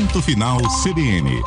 Ponto Final CBN.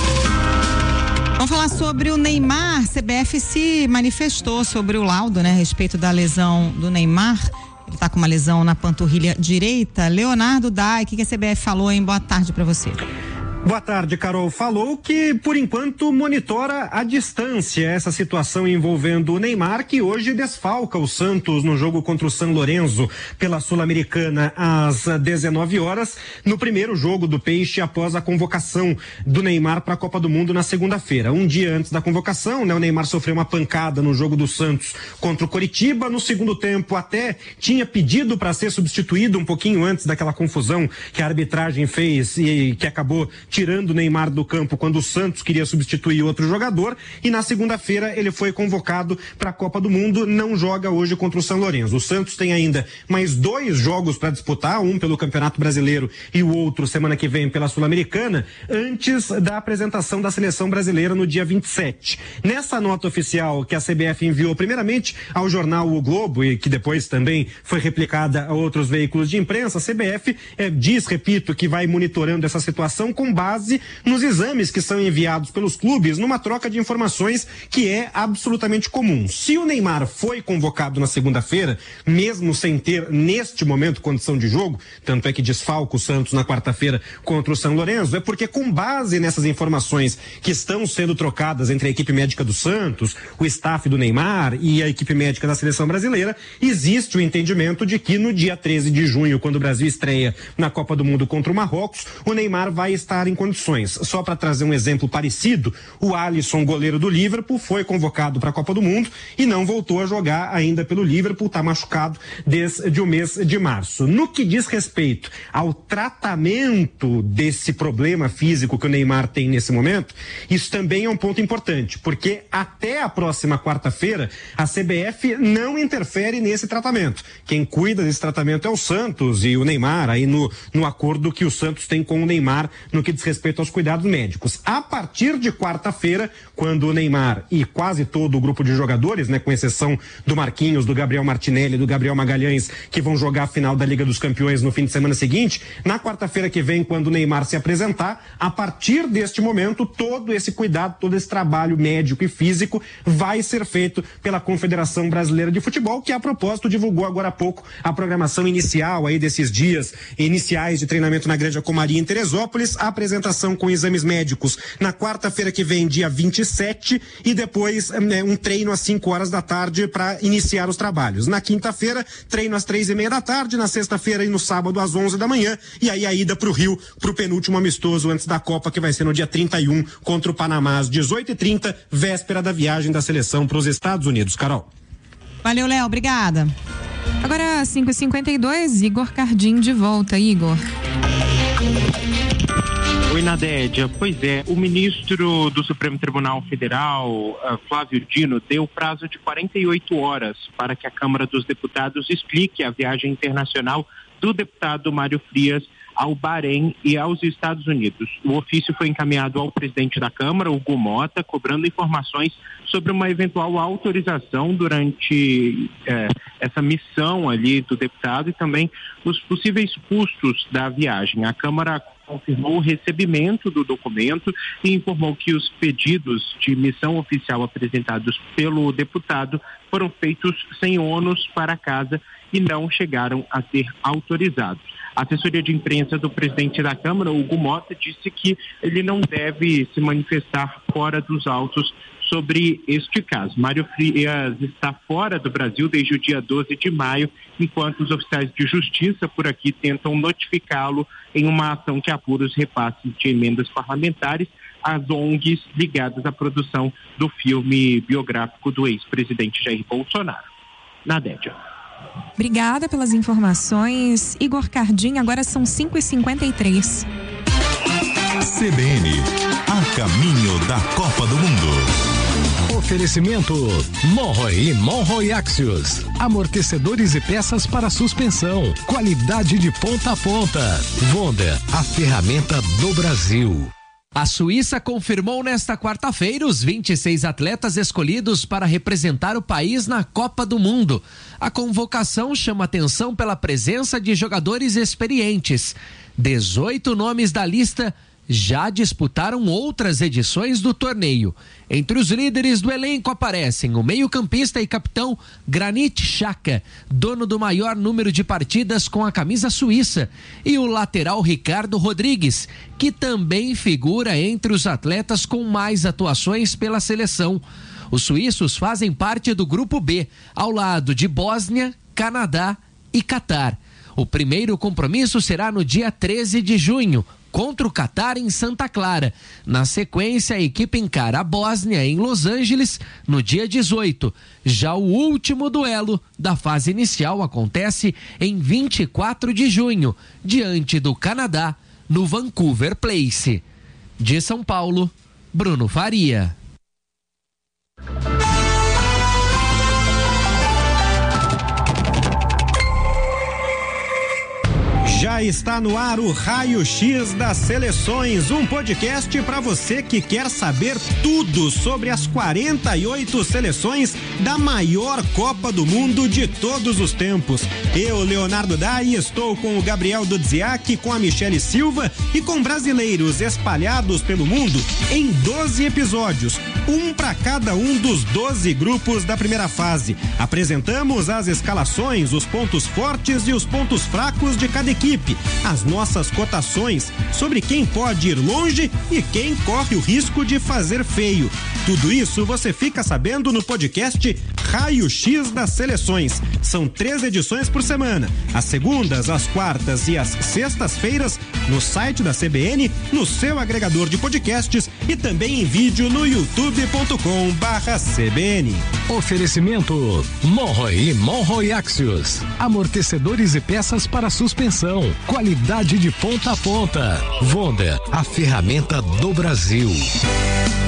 Vamos falar sobre o Neymar. CBF se manifestou sobre o laudo, né, a respeito da lesão do Neymar. Ele está com uma lesão na panturrilha direita. Leonardo Dai, o que a CBF falou, hein? Boa tarde para você. Boa tarde, Carol. Falou que, por enquanto, monitora à distância essa situação envolvendo o Neymar, que hoje desfalca o Santos no jogo contra o San Lorenzo pela Sul-Americana às 19 horas, no primeiro jogo do Peixe após a convocação do Neymar para a Copa do Mundo na segunda-feira. Um dia antes da convocação, né, o Neymar sofreu uma pancada no jogo do Santos contra o Coritiba. No segundo tempo, até tinha pedido para ser substituído um pouquinho antes daquela confusão que a arbitragem fez e que acabou tirando o Neymar do campo quando o Santos queria substituir outro jogador, e na segunda-feira ele foi convocado para a Copa do Mundo, não joga hoje contra o San Lorenzo. O Santos tem ainda mais 2 jogos para disputar, um pelo Campeonato Brasileiro e o outro semana que vem pela Sul-Americana, antes da apresentação da seleção brasileira no dia 27. Nessa nota oficial que a CBF enviou primeiramente ao jornal O Globo e que depois também foi replicada a outros veículos de imprensa, a CBF diz, repito, que vai monitorando essa situação com base nos exames que são enviados pelos clubes numa troca de informações que é absolutamente comum. Se o Neymar foi convocado na segunda-feira, mesmo sem ter neste momento condição de jogo, tanto é que desfalca o Santos na quarta-feira contra o San Lorenzo, é porque com base nessas informações que estão sendo trocadas entre a equipe médica do Santos, o staff do Neymar e a equipe médica da seleção brasileira, existe o entendimento de que no dia 13 de junho, quando o Brasil estreia na Copa do Mundo contra o Marrocos, o Neymar vai estar em condições. Só para trazer um exemplo parecido, o Alisson, goleiro do Liverpool, foi convocado para a Copa do Mundo e não voltou a jogar ainda pelo Liverpool, está machucado desde o mês de março. No que diz respeito ao tratamento desse problema físico que o Neymar tem nesse momento, isso também é um ponto importante, porque até a próxima quarta-feira a CBF não interfere nesse tratamento. Quem cuida desse tratamento é o Santos e o Neymar, aí no acordo que o Santos tem com o Neymar no que diz respeito aos cuidados médicos. A partir de quarta-feira, quando o Neymar e quase todo o grupo de jogadores, né, com exceção do Marquinhos, do Gabriel Martinelli, do Gabriel Magalhães, que vão jogar a final da Liga dos Campeões no fim de semana seguinte, na quarta-feira que vem, quando o Neymar se apresentar, a partir deste momento, todo esse cuidado, todo esse trabalho médico e físico vai ser feito pela Confederação Brasileira de Futebol, que a propósito divulgou agora há pouco a programação inicial aí desses dias iniciais de treinamento na Granja Comari em Teresópolis, a apresentação com exames médicos na quarta-feira que vem, dia 27, e depois um treino às 5 horas da tarde para iniciar os trabalhos. Na quinta-feira, treino às 3:30 da tarde, na sexta-feira e no sábado às 11 da manhã, e aí a ida para o Rio, para o penúltimo amistoso antes da Copa, que vai ser no dia 31 contra o Panamá às 18h30, véspera da viagem da seleção para os Estados Unidos. Carol. Valeu, Léo, obrigada. Agora 5h52, Igor Cardim de volta. Igor. Oi, Nadédia. Pois é, o ministro do Supremo Tribunal Federal, Flávio Dino, deu prazo de 48 horas para que a Câmara dos Deputados explique a viagem internacional do deputado Mário Frias ao Bahrein e aos Estados Unidos. O ofício foi encaminhado ao presidente da Câmara, Hugo Mota, cobrando informações sobre uma eventual autorização durante essa missão ali do deputado e também os possíveis custos da viagem. A Câmara confirmou o recebimento do documento e informou que os pedidos de missão oficial apresentados pelo deputado foram feitos sem ônus para casa e não chegaram a ser autorizados. A assessoria de imprensa do presidente da Câmara, Hugo Mota, disse que ele não deve se manifestar fora dos autos sobre este caso. Mário Frias está fora do Brasil desde o dia 12 de maio, enquanto os oficiais de justiça por aqui tentam notificá-lo em uma ação que apura os repasses de emendas parlamentares às ONGs ligadas à produção do filme biográfico do ex-presidente Jair Bolsonaro. Nadédia. Obrigada pelas informações, Igor Cardim. Agora são 5h53. CBN, a caminho da Copa do Mundo. Oferecimento Monroe e Monroe Axios. Amortecedores e peças para suspensão. Qualidade de ponta a ponta. Vonda, a ferramenta do Brasil. A Suíça confirmou nesta quarta-feira os 26 atletas escolhidos para representar o país na Copa do Mundo. A convocação chama atenção pela presença de jogadores experientes. 18 nomes da lista já disputaram outras edições do torneio. Entre os líderes do elenco aparecem o meio-campista e capitão Granit Xhaka, dono do maior número de partidas com a camisa suíça, e o lateral Ricardo Rodrigues, que também figura entre os atletas com mais atuações pela seleção. Os suíços fazem parte do grupo B, ao lado de Bósnia, Canadá e Catar. O primeiro compromisso será no dia 13 de junho, contra o Catar em Santa Clara. Na sequência, a equipe encara a Bósnia em Los Angeles no dia 18. Já o último duelo da fase inicial acontece em 24 de junho, diante do Canadá, no Vancouver Place. De São Paulo, Bruno Faria. Já está no ar o Raio X das Seleções, um podcast para você que quer saber tudo sobre as 48 seleções da maior Copa do Mundo de todos os tempos. Eu, Leonardo Dai, estou com o Gabriel Dudziak, com a Michele Silva e com brasileiros espalhados pelo mundo em 12 episódios, um para cada um dos 12 grupos da primeira fase. Apresentamos as escalações, os pontos fortes e os pontos fracos de cada equipe, as nossas cotações sobre quem pode ir longe e quem corre o risco de fazer feio. Tudo isso você fica sabendo no podcast Raio X das Seleções. São 3 edições por semana, às segundas, às quartas e às sextas-feiras, no site da CBN, no seu agregador de podcasts e também em vídeo no youtube.com/CBN. Oferecimento Monroe e Monroe Axios, amortecedores e peças para suspensão, qualidade de ponta a ponta. Wonder, a ferramenta do Brasil.